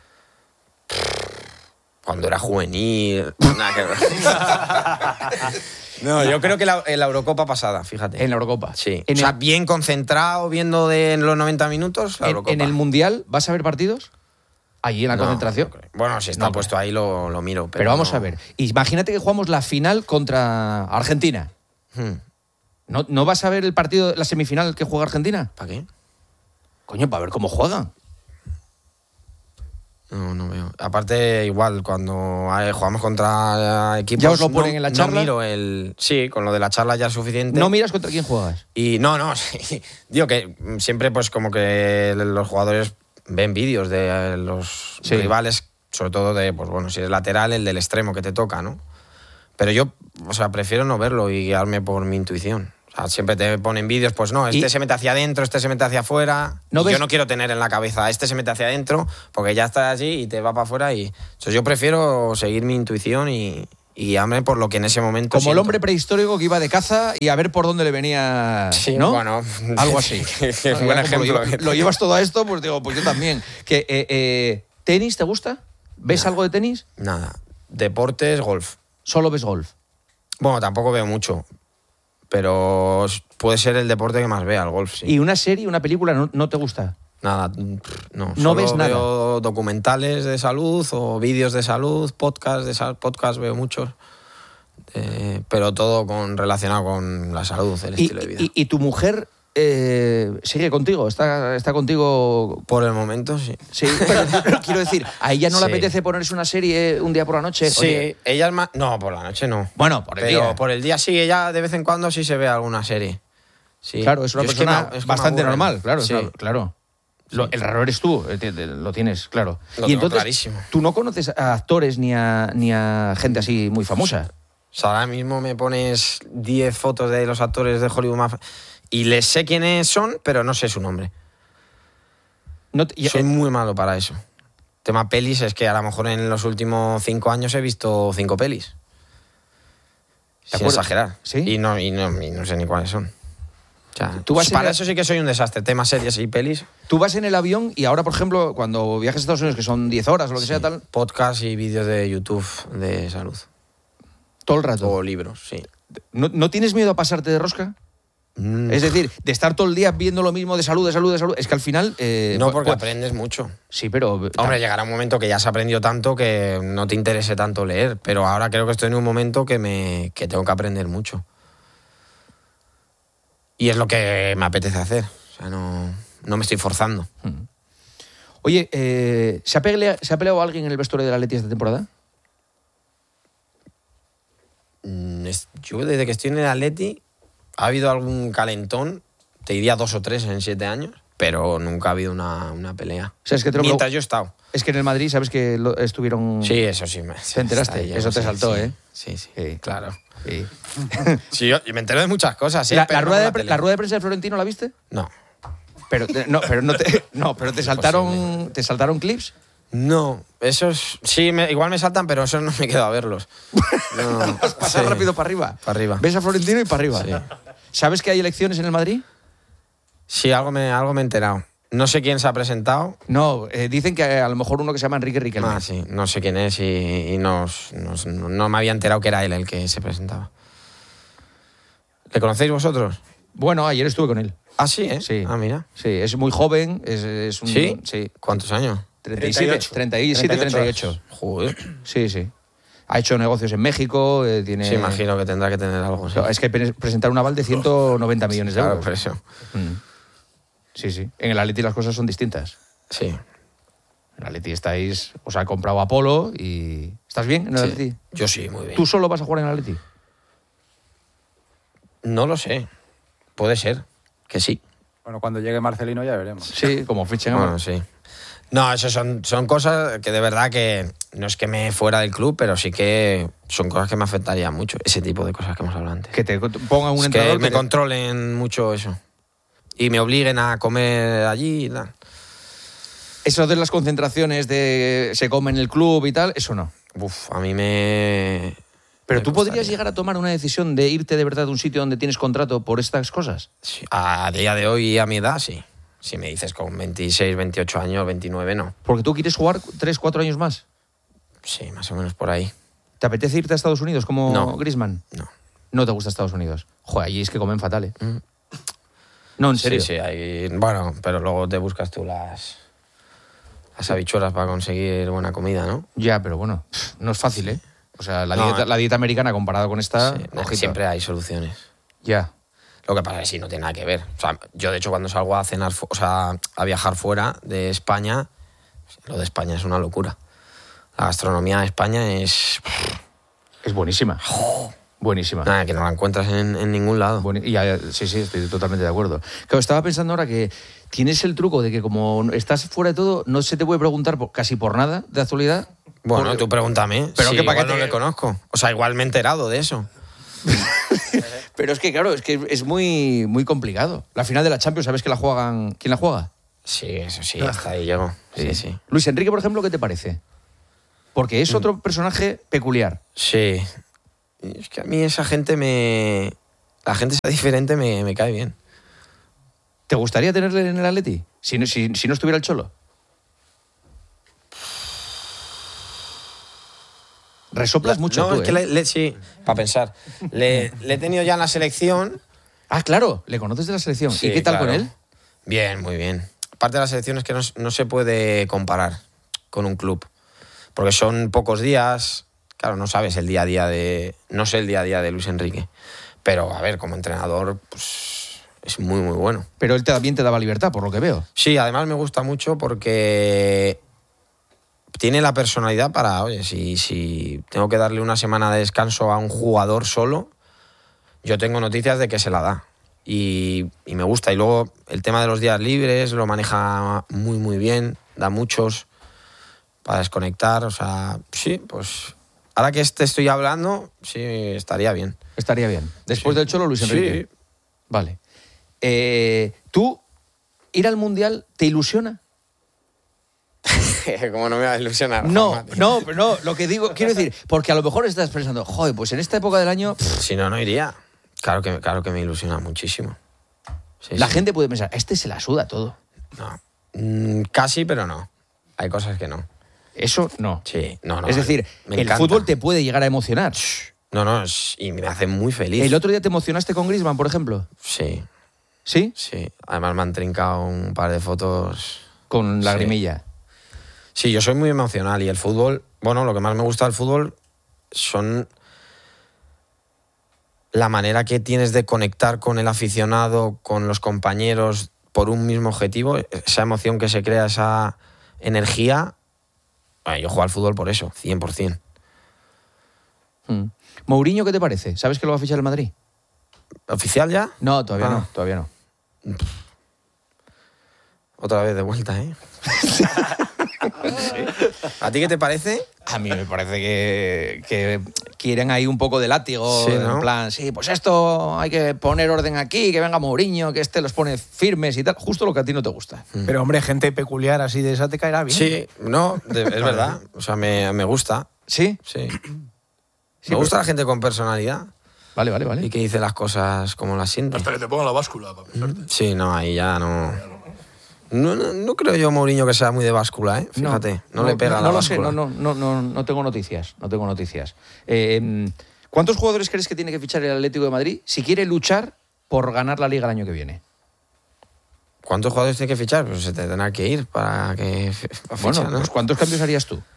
Cuando era juvenil... Nada que ver. No, yo creo que la, en la Eurocopa pasada, fíjate. En la Eurocopa. Sí. En o sea, el- bien concentrado, viendo de los noventa minutos, la En, Eurocopa. en el Mundial, ¿vas a ver partidos? Allí en la No, concentración. no creo. Bueno, si está No, puesto ahí lo, lo miro. Pero, Pero vamos no. a ver. Imagínate que jugamos la final contra Argentina. Hmm, ¿No, ¿No vas a ver el partido, la semifinal que juega Argentina? ¿Para qué? Coño, para ver cómo juegan. No, no veo. Aparte, igual, cuando eh, jugamos contra equipos... ¿Ya os lo ponen no- en la charla? No miro el... Sí, con lo de la charla ya es suficiente. ¿No miras contra quién juegas? Y no, no, sí. Digo que siempre pues como que los jugadores ven vídeos de los Sí. rivales, sobre todo de, pues bueno, si es lateral, el del extremo que te toca, ¿no? Pero yo, o sea, prefiero no verlo y guiarme por mi intuición. O sea, siempre te ponen vídeos, pues no, este Y- se mete hacia adentro, este se mete hacia afuera. ¿No Y ves- yo no quiero tener en la cabeza, este se mete hacia adentro, porque ya está allí y te va para afuera. Y entonces yo prefiero seguir mi intuición y, y guiarme por lo que en ese momento Como el siento. hombre prehistórico que iba de caza y a ver por dónde le venía. Sí, ¿no? bueno, Algo así. Buen No, ya como ejemplo. Lo, lleva- lo llevas todo a esto, pues digo, pues yo también. Que, eh, eh, ¿Tenis te gusta? ¿Ves algo de tenis? Nada. Deportes, golf. Solo ves golf. Bueno, tampoco veo mucho, pero puede ser el deporte que más vea, el golf, sí. ¿Y una serie, una película no, no te gusta? Nada, pff, no. No Solo ves nada. Veo documentales de salud o vídeos de salud, podcasts de salud, podcast veo muchos, eh, pero todo con relacionado con la salud, el ¿Y, estilo de vida. y- y tu mujer eh, sigue contigo? ¿Está, está contigo? Por el momento, sí. Sí, pero, pero quiero decir, ¿a ella no le Sí. apetece ponerse una serie un día por la noche? Sí, Oye, ella es más... No, por la noche no. bueno, por el Pero día. por el día sí, ella de vez en cuando sí se ve alguna serie. Sí. Claro, es una Yo que persona me- es que me bastante aburren. normal, claro. es Sí. una- claro. Lo- el raro eres tú, eh, te- te- lo tienes, claro. Lo y tengo entonces, clarísimo. tú no conoces a actores ni a, ni a gente así muy famosa. O sea, ahora mismo me pones diez fotos de los actores de Hollywood más... Y les sé quiénes son, pero no sé su nombre. No te- y- Soy eh, muy malo para eso. Tema pelis es que a lo mejor en los últimos cinco años he visto cinco pelis. Sin acuerdas? exagerar. ¿Sí? Y no, y, no, y no sé ni cuáles son. O sea, Tú vas en para la- eso sí que soy un desastre. Temas series y pelis. Tú vas en el avión y ahora, por ejemplo, cuando viajes a Estados Unidos, que son diez horas o lo que sea, tal, Podcast y vídeos de YouTube de salud. todo el rato. O libros, sí. ¿No, no tienes miedo a pasarte de rosca? Mm. Es decir, de estar todo el día viendo lo mismo de salud, de salud, de salud. Es que al final... eh, No, pu- porque pu- aprendes mucho. Sí, pero... Hombre, llegará un momento que ya has aprendido tanto que no te interese tanto leer, pero ahora creo que estoy en un momento que, me, que tengo que aprender mucho. Y es lo que me apetece hacer. O sea, no, no me estoy forzando. Oye, eh, ¿se, ha pelea- ¿se ha peleado alguien en el vestuario de la Atleti esta temporada? Mm, es- Yo desde que estoy en el Atleti ha habido algún calentón, te diría dos o tres en siete años, pero nunca ha habido una, una pelea. O sea, es que te lo- Mientras yo he estado. Es que en el Madrid, ¿sabes que lo- estuvieron...? Sí, eso sí. Me, ¿Te enteraste? está ahí, Eso te sí, saltó, sí. ¿eh? Sí, sí, Sí. claro. Sí. Sí, yo, yo me entero de muchas cosas. sí, la, pero la no rueda por de, pre- tele. la rueda de prensa de Florentino, ¿la viste? No. Pero, te- no, pero no te, no, pero te saltaron, ¿te saltaron clips? No, esos sí, me- igual me saltan, pero esos no me quedo a verlos. No, Pasar sí. rápido para arriba. Para arriba. Ves a Florentino y para arriba. Sí. ¿Sabes que hay elecciones en el Madrid? Sí, algo me, algo me he enterado. No sé quién se ha presentado. No, eh, dicen que a lo mejor uno que se llama Enrique Riquelme. Ah, sí, no sé quién es y, y no, no, no me había enterado que era él el que se presentaba. ¿Le conocéis vosotros? Bueno, ayer estuve con él. Ah, sí, ¿eh? Sí. Ah, mira. Sí, es muy joven, es, es un... ¿Sí? Sí. ¿Cuántos años? treinta y siete, treinta y siete, treinta y ocho. Joder. Sí, sí. Ha hecho negocios en México, eh, tiene... Sí, imagino que tendrá que tener algo. Sí. Es que pre- presentar un aval de ciento noventa millones de Claro, euros. por eso. Mm. Sí, sí. En el Atleti las cosas son distintas. Sí. En el Atleti estáis... Os ha comprado Apolo y... ¿Estás bien en el Sí. Atleti? Yo sí, muy bien. ¿Tú solo vas a jugar en el Atleti? No lo sé. Puede ser que sí. Bueno, cuando llegue Marcelino ya veremos. Sí, como fichen a- Bueno, sí. No, eso son, son cosas que de verdad que no es que me fuera del club, pero sí que son cosas que me afectarían mucho. Ese tipo de cosas que hemos hablado antes. Que te pongan un Es entrenador que me que te- controlen mucho eso. Y me obliguen a comer allí y tal. Eso de las concentraciones de se come en el club y tal, eso no. Uf, a mí me... Pero me tú podrías costaría. llegar a tomar una decisión de irte de verdad de un sitio donde tienes contrato por estas cosas. Sí, a día de hoy, a mi edad, sí. Si me dices con veintiséis, veintiocho años, veintinueve, no. Porque tú quieres jugar tres, cuatro años más. Sí, más o menos por ahí. ¿Te apetece irte a Estados Unidos como No. Griezmann? No. No te gusta Estados Unidos. Joder, allí es que comen fatal, ¿eh? Mm. No, en serio. Sí, sí, hay... Bueno, pero luego te buscas tú las... las habichuelas para conseguir buena comida, ¿no? Ya, pero bueno, pff, no es fácil, ¿eh? O sea, la, No, dieta, eh. la dieta americana comparada con esta, Sí, no, ojito. siempre hay soluciones. Ya. Lo que pasa es que sí, no tiene nada que ver. O sea, yo, de hecho, cuando salgo a cenar, fu- o sea, a viajar fuera de España, lo de España es una locura. La gastronomía de España es... Es buenísima. Buenísima. Nada, que no la encuentras en, en ningún lado. Buen- y ya- sí, sí, estoy totalmente de acuerdo. Claro, estaba pensando ahora que tienes el truco de que como estás fuera de todo, no se te puede preguntar por- casi por nada de actualidad. Bueno, Por- tú pregúntame. Pero Sí, que para igual qué no te- le conozco. O sea, igual me he enterado de eso. Pero es que, claro, es que es muy, muy complicado. La final de la Champions, ¿sabes que la juegan? ¿Quién la juega? Sí, eso sí, hasta ahí llego. Sí, sí. Luis Enrique, por ejemplo, ¿qué te parece? Porque es otro personaje peculiar. Sí. Y es que a mí esa gente me... La gente esa diferente me, me cae bien. ¿Te gustaría tenerle en el Atleti? Si no, si, si no estuviera el Cholo. Resoplas mucho No, tú, es que ¿eh? le, le- sí, para pensar. Le, le he tenido ya en la selección. Ah, claro, le conoces de la selección. Sí, ¿Y qué tal claro. con él? Bien, muy bien. Aparte de la selección es que no, no se puede comparar con un club. Porque son pocos días. Claro, no sabes el día a día de... No sé el día a día de Luis Enrique. Pero, a ver, como entrenador, pues es muy, muy bueno. Pero él también te daba libertad, por lo que veo. Sí, además me gusta mucho porque tiene la personalidad para, oye, si, si tengo que darle una semana de descanso a un jugador solo, yo tengo noticias de que se la da. Y, y me gusta. Y luego el tema de los días libres lo maneja muy, muy bien, da muchos para desconectar. O sea, sí, pues ahora que te estoy hablando, sí, estaría bien. Estaría bien. Después Sí. del Cholo, Luis Enrique. Sí. Vale. Eh, ¿Tú, ir al Mundial, te ilusiona? Como no me va a ilusionar. No, Juanma, tío. no, no, lo que digo, quiero decir, porque a lo mejor estás pensando, joder, pues en esta época del año, pff, Si no, no iría. Claro que, claro que me ilusiona muchísimo. Sí, la sí. gente puede pensar, este se la suda todo. No. Mm, casi, pero no. Hay cosas que no. Eso no. Sí, no, no. es decir, me el encanta. fútbol te puede llegar a emocionar. No, no, es- y me hace muy feliz. ¿El otro día te emocionaste con Griezmann, por ejemplo? Sí, ¿Sí? sí. Además me han trincado un par de fotos. Con Sí. lagrimilla. Sí, yo soy muy emocional y el fútbol, bueno, lo que más me gusta del fútbol son la manera que tienes de conectar con el aficionado, con los compañeros por un mismo objetivo, esa emoción que se crea, esa energía. Bueno, yo juego al fútbol por eso, cien por ciento. Mm. Mourinho, ¿qué te parece? ¿Sabes que lo va a fichar el Madrid? ¿Oficial ya? No, todavía Ah. no, todavía no. Otra vez de vuelta, ¿eh? ¿A ti qué te parece? A mí me parece que, que quieren ahí un poco de látigo, Sí, ¿no? en plan, sí, pues esto hay que poner orden aquí, que venga Mourinho, que este los pone firmes y tal. Justo lo que a ti no te gusta. Pero, hombre, gente peculiar así de esa te caerá bien. Sí, no, de- es verdad. O sea, me, me gusta. ¿Sí? Sí. Sí, me gusta pero- la gente con personalidad Vale, vale, vale. y que dice las cosas como las siente. Hasta que te pongan la báscula para pensarte. Sí, no, ahí ya no. Sí, no, no, no. Sí, no, ahí ya no. Hasta que te pongan la báscula para pensarte. Sí, no, ahí ya no. No, no, no creo yo, Mourinho, que sea muy de báscula, ¿eh? Fíjate, no, no le pega no, la no lo sé, báscula. no, no, no, no tengo noticias, no tengo noticias. Eh, ¿Cuántos jugadores crees que tiene que fichar el Atlético de Madrid si quiere luchar por ganar la Liga el año que viene? ¿Cuántos jugadores tiene que fichar? Pues se te tendrá que ir para que para Bueno, fichar, ¿no? pues ¿cuántos cambios harías tú?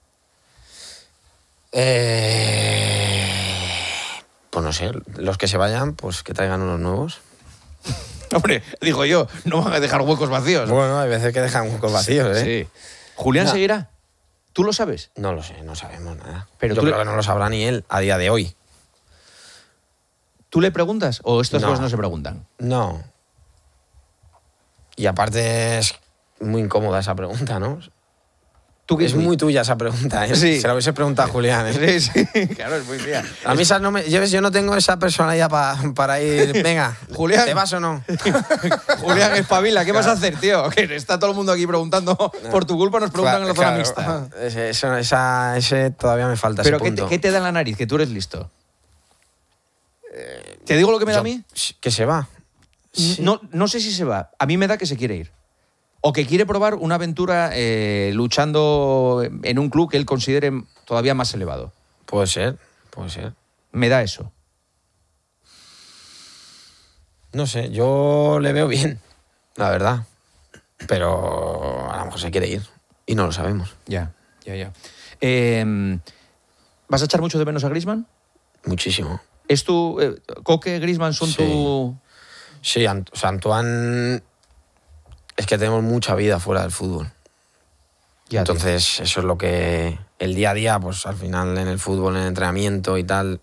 Eh, pues no sé, los que se vayan, pues que traigan unos nuevos. Hombre, digo yo, no van a dejar huecos vacíos. Bueno, hay veces que dejan huecos vacíos, ¿eh? Sí. ¿Julián No. seguirá? ¿Tú lo sabes? No lo sé, no sabemos nada. Pero Yo tú creo le- que no lo sabrá ni él a día de hoy. ¿Tú le preguntas o estas No. cosas no se preguntan? No. Y aparte es muy incómoda esa pregunta, ¿no? ¿Tú qué Es muy tuya esa pregunta, ¿eh? Sí. Se la hubiese preguntado a Julián, ¿eh? Sí, sí, claro, es muy mía. A mí esas no me... Yo, ves, yo no tengo esa personalidad pa- para ir... Venga, Julián. ¿te vas o no? Julián, espabila, ¿qué vas a hacer, tío? Que está todo el mundo aquí preguntando por tu culpa, nos preguntan en la zona Claro, mixta. Ese, eso- esa, ese todavía me falta, Pero ese ¿qué te, punto. qué te da en la nariz? Que tú eres listo. ¿Te digo lo que me da a Yo- mí? Que se va. Sí. No, no sé si se va. A mí me da que se quiere ir. O que quiere probar una aventura eh, luchando en un club que él considere todavía más elevado. Puede ser, puede ser. Me da eso. No sé, yo le veo bien, la verdad. Pero a lo mejor se quiere ir y no lo sabemos. Ya, ya, ya. Eh, ¿Vas a echar mucho de menos a Griezmann? Muchísimo. ¿Es tu... Eh, Coque, Griezmann son Sí. tu... Sí, Ant- o sea, Antoine... Es que tenemos mucha vida fuera del fútbol. Ya, Entonces, eso es lo que... El día a día, pues al final en el fútbol, en el entrenamiento y tal...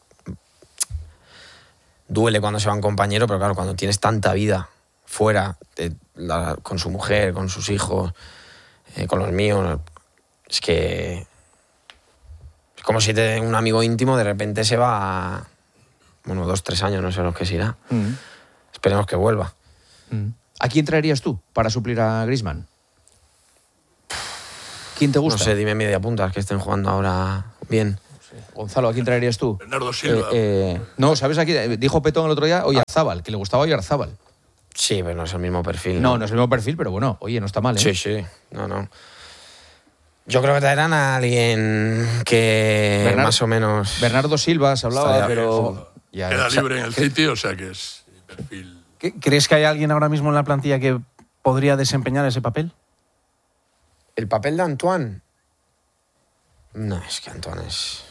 Duele cuando se va un compañero, pero claro, cuando tienes tanta vida fuera, de la- con su mujer, con sus hijos, eh, con los míos, es que... Es como si te, un amigo íntimo de repente se va a... Bueno, dos, tres años, no sé los que se irá. Mm, Esperemos que vuelva. mm. ¿A quién traerías tú para suplir a Griezmann? ¿Quién te gusta? No sé, dime media puntas que estén jugando ahora bien. Gonzalo, ¿a quién traerías tú? Bernardo Silva. Eh, eh, no, ¿sabes aquí? Dijo Petón el otro día Oyarzábal, que le gustaba Oyarzábal. Sí, pero no es el mismo perfil. No, no es el mismo perfil, pero bueno, oye, no está mal, ¿eh? Sí, sí. No, no. Yo creo que traerán a alguien que Bernardo- más o menos... Bernardo Silva se hablaba, Estaría- pero... ya- Queda o sea, libre en el City, o sea que es perfil. ¿Qué- ¿Crees que hay alguien ahora mismo en la plantilla que podría desempeñar ese papel? ¿El papel de Antoine? No, es que Antoine es...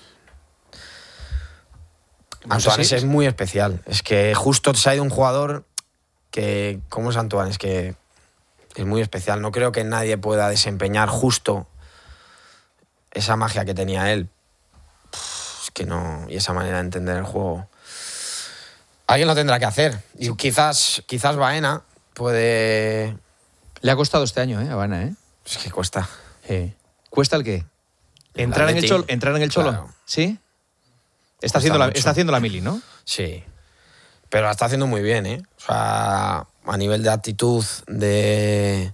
No sé Antoine si- es muy especial. Es que justo se ha ido un jugador que... ¿Cómo es Antoine? Es que es muy especial. No creo que nadie pueda desempeñar justo esa magia que tenía él. Pff, es que no... Y esa manera de entender el juego. Alguien lo tendrá que hacer. Y quizás, quizás Baena puede... Le ha costado este año, ¿eh? Habana, ¿eh? Es que cuesta. Sí. ¿Cuesta el qué? El ¿Entrar en el, Atleti. cholo, ¿Entrar en el Cholo? Claro. ¿Sí? Está Cuesta haciendo, la, mucho. está haciendo la mili, ¿no? Sí. Pero la está haciendo muy bien, ¿eh? O sea, a nivel de actitud, de.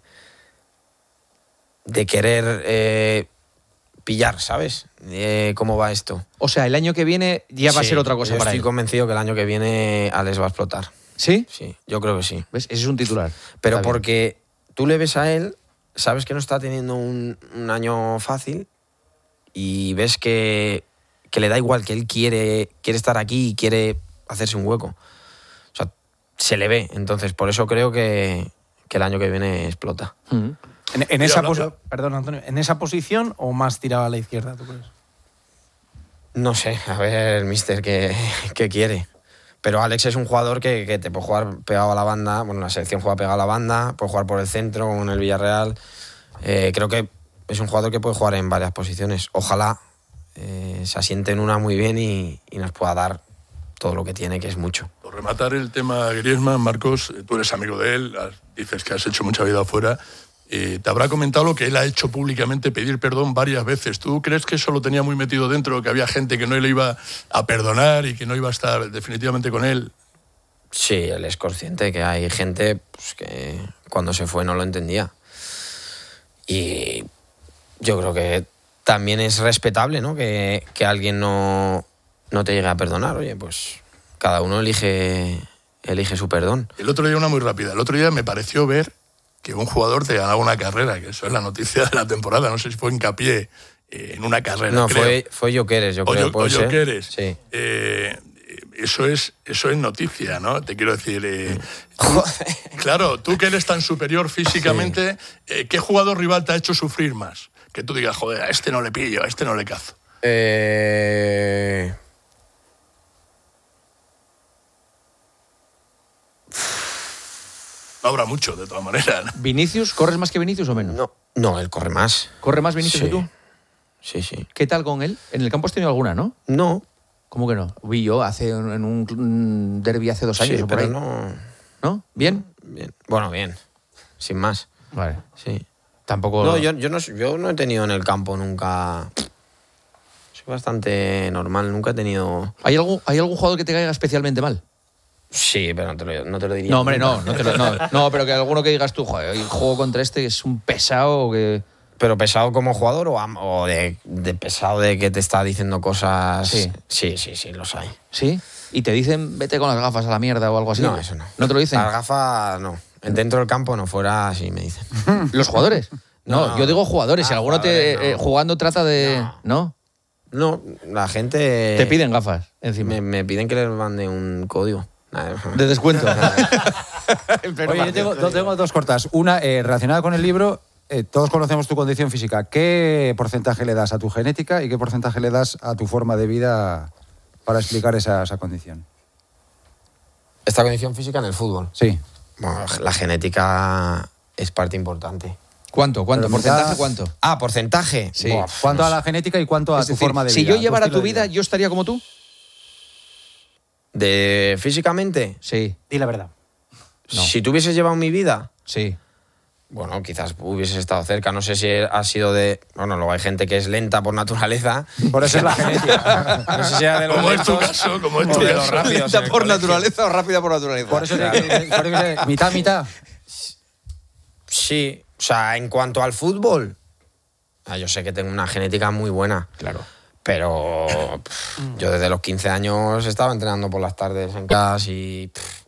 de querer eh, pillar, ¿sabes? Eh, ¿Cómo va esto? O sea, el año que viene ya va a Sí, ser otra cosa yo para estoy él. convencido que el año que viene Alex va a explotar. ¿Sí? Sí, yo creo que sí. ¿Ves? Ese es un titular. Pero Está bien. porque tú le ves a él, sabes que no está teniendo un, un año fácil y ves que, que le da igual, que él quiere, quiere estar aquí y quiere hacerse un hueco. O sea, se le ve. Entonces, por eso creo que, que el año que viene explota. Mm. En, en Y esa habla- posi- Perdón, Antonio. ¿En esa posición o más tirado a la izquierda, tú crees? No sé, a ver, mister, qué, qué quiere. Pero Alex es un jugador que, que te puede jugar pegado a la banda. Bueno, la selección juega pegado a la banda, puede jugar por el centro, como en el Villarreal. Eh, creo que es un jugador que puede jugar en varias posiciones. Ojalá eh, se asiente en una muy bien y, y nos pueda dar todo lo que tiene, que es mucho. Por rematar el tema Griezmann, Marcos, tú eres amigo de él, has- dices que has hecho mucha vida afuera. Eh, te habrá comentado lo que él ha hecho públicamente, pedir perdón varias veces. ¿Tú crees que eso lo tenía muy metido dentro, que había gente que no le iba a perdonar y que no iba a estar definitivamente con él? Sí, él es consciente que hay gente pues, que cuando se fue no lo entendía. Y yo creo que también es respetable, ¿no? Que, que alguien no, no te llegue a perdonar. Oye, pues cada uno elige, elige su perdón. El otro día, una muy rápida, el otro día me pareció ver que un jugador te ganaba una carrera, que eso es la noticia de la temporada. No sé si fue hincapié eh, en una carrera. No, creo. fue, fue Jokeres, yo o creo. yo, ¿puede o ser? Jokeres. Sí. Eh, eso es, eso es noticia, ¿no? Te quiero decir... Eh, tú, claro, tú que eres tan superior físicamente, sí. eh, ¿qué jugador rival te ha hecho sufrir más? Que tú digas, joder, a este no le pillo, a este no le cazo. Eh... No habrá mucho, de todas maneras. ¿Vinicius? ¿Corres más que Vinicius o menos? No, no, él corre más. ¿Corre más Vinicius Sí. que tú? Sí, sí. ¿Qué tal con él? En el campo has tenido alguna, ¿no? No. ¿Cómo que no? Vi yo hace, en un derbi hace dos años Sí, o por pero ahí. no... ¿No? ¿Bien? Bien. Bueno, bien. Sin más. Vale. Sí. Tampoco... No, yo, yo, no, yo no he tenido en el campo nunca... Soy bastante normal, nunca he tenido... ¿Hay algún, ¿Hay algún jugador que te caiga especialmente mal? Sí, pero no te lo, no te lo diría. No, hombre, nunca. no. No, te lo- no, no, pero que alguno que digas tú, joder, hoy juego contra este que es un pesado que... ¿Pero pesado como jugador o, am- o de, de pesado de que te está diciendo cosas...? Sí. Sí, sí, sí, los hay. ¿Sí? Y te dicen, vete con las gafas a la mierda o algo así. No, eso no. ¿No te lo dicen? Las gafas, no. Dentro del campo, no. Fuera, sí me dicen. ¿Los jugadores? No, No. yo digo jugadores. Si Ah, alguno te jugadores, no. eh, jugando trata de... ¿No? No, la gente... Te piden gafas encima. Me, me piden que les mande un código. Nada, De descuento. Oye, yo tengo, yo tengo dos cortas. Una, eh, relacionada con el libro, eh, todos conocemos tu condición física. ¿Qué porcentaje le das a tu genética y qué porcentaje le das a tu forma de vida para explicar esa, esa condición? Esta condición física en el fútbol. Sí. Bueno, la genética es parte importante. ¿Cuánto? ¿Cuánto? Pero ¿Porcentaje mitad- cuánto? Ah, porcentaje. Sí. Buah, ¿Cuánto no a sé. la genética y cuánto a Es tu decir, forma de si vida? yo llevara estilo tu de vida, ¿yo estaría como tú? De físicamente, Sí, Di la verdad. No. si tú hubieses llevado mi vida, sí. bueno, quizás hubieses estado cerca. No sé si ha sido de... Bueno, luego hay gente que es lenta por naturaleza. Por eso es la genética. No sé si era de los Como es tu lentos caso, como es o tu de los caso. rápidos. en ¿Lenta el por colegio. naturaleza o rápida por naturaleza? Por eso tiene que, por eso tiene- mitad, mitad. Sí, o sea, en cuanto al fútbol, ah, yo sé que tengo una genética muy buena. Claro. Pero pff, yo desde los quince años estaba entrenando por las tardes en casa y pff,